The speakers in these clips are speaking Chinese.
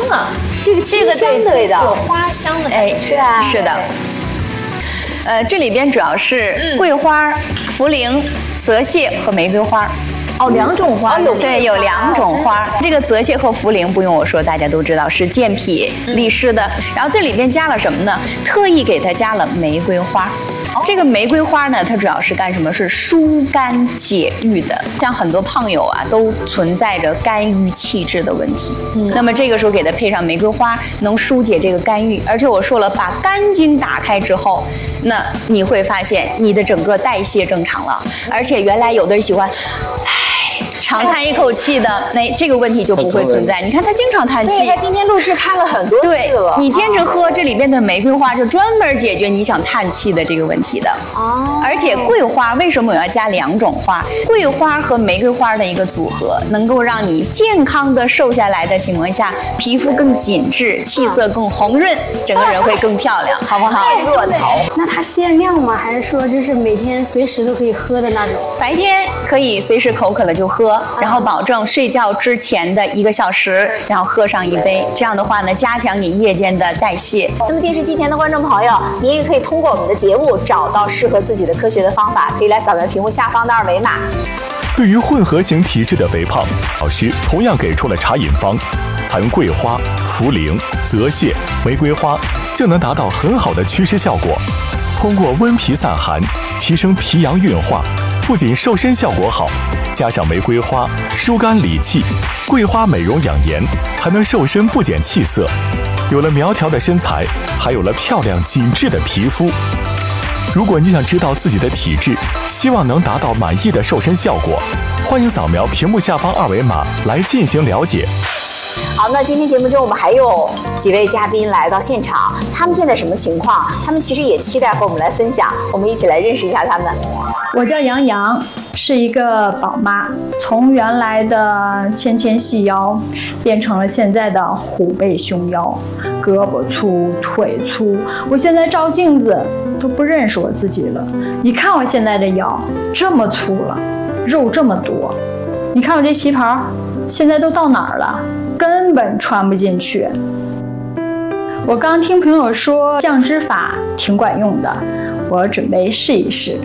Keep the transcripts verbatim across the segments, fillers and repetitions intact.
啊， 这个清香的味道， 有花香的， 哎，是啊， 是的。呃，这里边主要是桂花、茯苓、泽泻和玫瑰花。 哦，两种花有对，有两种花。这个泽泻和茯苓不用我说，大家都知道是健脾利湿的。然后这里边加了什么呢？特意给它加了玫瑰花。这个玫瑰花呢，它主要是干什么？是疏肝解郁的。像很多胖友啊，都存在着肝郁气滞的问题。嗯，那么这个时候给它配上玫瑰花，能疏解这个肝郁。而且我说了，把肝经打开之后，那你会发现你的整个代谢正常了。而且原来有的人喜欢，唉，长叹一口气的，那这个问题就不会存在。你看他经常叹气， 他今天录制叹了很多次了。 你坚持喝这里边的玫瑰花，就专门解决你想叹气的这个问题的。哦。而且桂花为什么我要加两种花？桂花和玫瑰花的一个组合，能够让你健康的瘦下来的情况下，皮肤更紧致，气色更红润，整个人会更漂亮，好不好？ 热头。 那它限量吗？还是说就是每天随时都可以喝的那种？ 白天可以随时口渴了就喝，然后保证睡觉之前的一个小时，然后喝上一杯。这样的话呢，加强你夜间的代谢。 那么电视机前的观众朋友，您也可以通过我们的节目找到适合自己的科学的方法，可以来扫描屏幕下方的二维码。 对于混合型体质的肥胖，老师同样给出了茶饮方，采用桂花、茯苓、泽泻、玫瑰花，就能达到很好的祛湿效果。通过温脾散寒，提升脾阳运化，不仅瘦身效果好，加上玫瑰花疏肝理气，桂花美容养颜，还能瘦身不减气色。有了苗条的身材，还有了漂亮紧致的皮肤。如果你想知道自己的体质，希望能达到满意的瘦身效果，欢迎扫描屏幕下方二维码来进行了解。 好，那今天节目中我们还有几位嘉宾来到现场，他们现在什么情况？他们其实也期待和我们来分享，我们一起来认识一下他们。 我叫杨洋，是一个宝妈，从原来的纤纤细腰变成了现在的虎背熊腰，胳膊粗腿粗，我现在照镜子都不认识我自己了。你看我现在这腰这么粗了，肉这么多，你看我这旗袍现在都到哪儿了，根本穿不进去。我刚听朋友说降脂法挺管用的，我准备试一试。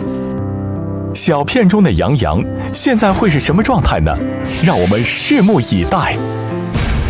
小片中的杨洋现在会是什么状态呢？让我们拭目以待。